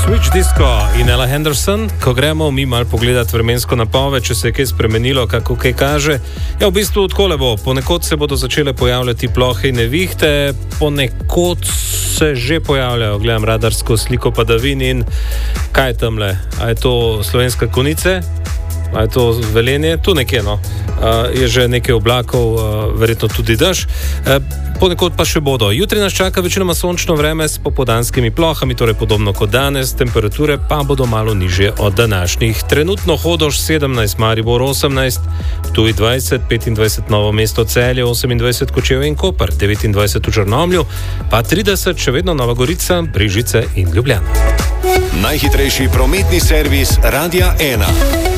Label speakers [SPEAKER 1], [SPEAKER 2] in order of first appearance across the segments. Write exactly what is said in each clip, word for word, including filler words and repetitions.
[SPEAKER 1] Switch Disco in Ella Henderson. Ko gremo mi malo pogledati vremensko napoved, če se je kaj spremenilo, kako kaj kaže. Ja, v bistvu odkole bo. Ponekod se bodo začele pojavljati plohe in nevihte, ponekod se že pojavljajo. Gledam radarsko sliko padavin in kaj je tamle? A je to Slovenska Konjica? A je to Velenje? Tu nekje, no. Uh, je že nekaj oblakov, uh, verjetno tudi dež. Uh, ponekod pa še bodo. Jutri nas čaka večinoma sončno vreme s popoldanskimi plohami, torej podobno kot danes. Temperature pa bodo malo nižje od današnjih. Trenutno Hodoš sedemnajst, Maribor osemnajst, Ptuj dvajset, petindvajset Novo mesto, Celje osemindvajset, Kočevje in Koper, devetindvajset v Črnomlju, pa trideset še vedno Nova Gorica, Brežice in Ljubljana.
[SPEAKER 2] Najhitrejši prometni servis Radia ena.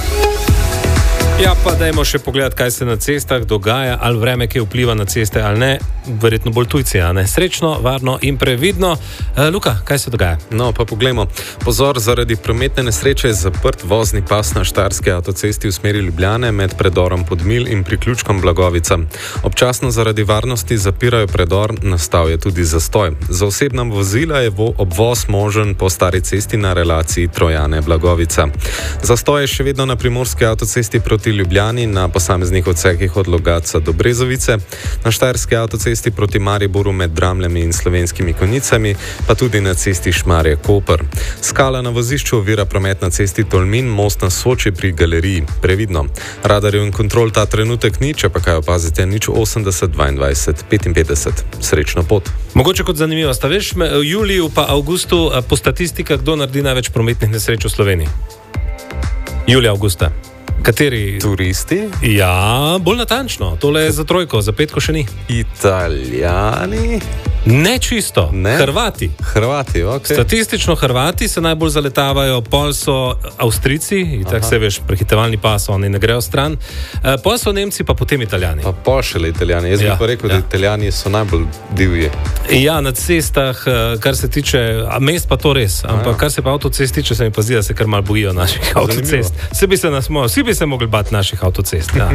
[SPEAKER 1] Ja, pa dajmo še pogledati, kaj se na cestah dogaja, ali vreme, ki vpliva na ceste, ali ne. Verjetno bolj tujci, a ne? Srečno, varno in previdno. E, Luka, kaj se dogaja?
[SPEAKER 3] No, pa poglejmo. Pozor, zaradi prometne nesreče je zaprt vozni pas na Štajerski avtocesti v smeri Ljubljane med predorom Podmilj in priključkom Blagovica. Občasno zaradi varnosti zapirajo predor, nastal je tudi zastoj. Za osebna vozila je obvoz možen po stari cesti na relaciji Trojane-Blagovica. Zastoj je še vedno na primorski avtocesti proti Ljubljani na posameznih odsekih od Logatca do Brezovice, na Štajerski avtocesti proti Mariboru med Dramljami in Slovenskimi Konjicami, pa tudi na cesti Šmarje-Koper. Skala na vozišču ovira promet na cesti Tolmin, most na Soči pri galeriji. Previdno. Radarjev in kontrol ta trenutek ni, če pa kaj opazite, nič osemdeset, dvaindvajset, petinpetdeset. Srečno pot.
[SPEAKER 1] Mogoče kot zanimivo, sta veš, v juliju pa avgustu po statistikah, kdo naredi največ prometnih nesreč v Sloveniji? Julija, avgusta. Kateri?
[SPEAKER 3] Turisti?
[SPEAKER 1] Ja, bolj natančno. Tole je za trojko, za petko še ni.
[SPEAKER 3] Italijani?
[SPEAKER 1] Ne čisto.
[SPEAKER 3] Ne?
[SPEAKER 1] Hrvati.
[SPEAKER 3] Hrvati, ok.
[SPEAKER 1] Statistično Hrvati se najbolj zaletavajo, pol so Avstrijci, in tako se veš, prehitevalni pas, oni ne grejo stran. E, pol so Nemci, pa potem Italijani.
[SPEAKER 3] Pa pol šele Italijani. Jaz
[SPEAKER 1] ja,
[SPEAKER 3] bi pa rekel,
[SPEAKER 1] ja.
[SPEAKER 3] da Italijani so najbolj divji.
[SPEAKER 1] Ja, na cestah, kar se tiče, mest pa to res, ampak ja. Kar se pa avtocest tiče, se mi pa zdi, da se kar malo bojijo naših avtocest. Vsi bi se nas mo- vsi bi se mogli bati naših avtocest. Ja.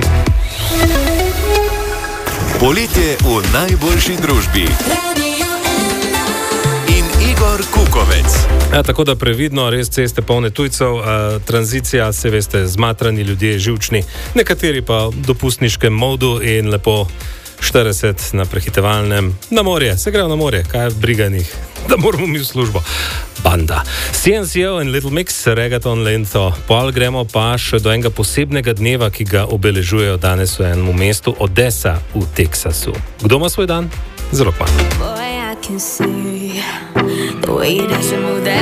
[SPEAKER 2] Poletje v najboljši družbi. In Igor Kukovec.
[SPEAKER 1] Ja, tako da previdno, res ceste polne tujcev, uh, tranzicija, se veste, zmatrani ljudje, živčni, nekateri pa v dopustniškem modu in lepo štirideset na prehitevalnem, na morje, se grejo na morje, kaj je briganih, da moramo mi v službo. Banda. C N C O in Little Mix, Reggaeton Lento. Pol gremo pa še do enega posebnega dneva, ki ga obeležujejo danes v enem mestu, Odessa v Teksasu. Kdo ima svoj dan? Zelo pa.